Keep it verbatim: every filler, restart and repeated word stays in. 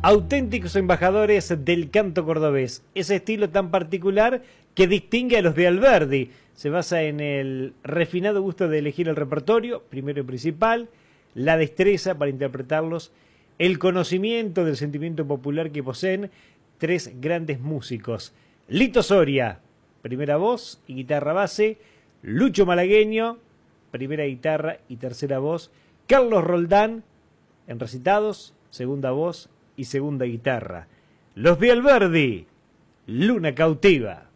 Auténticos embajadores del canto cordobés, ese estilo tan particular que distingue a los de Alberdi. Se basa en el refinado gusto de elegir el repertorio, primero y principal, la destreza para interpretarlos, el conocimiento del sentimiento popular que poseen tres grandes músicos. Lito Soria, primera voz y guitarra base. Lucho Malagueño, primera guitarra y tercera voz. Carlos Roldán, en recitados, segunda voz y segunda guitarra. Los de Alberdi, Luna Cautiva.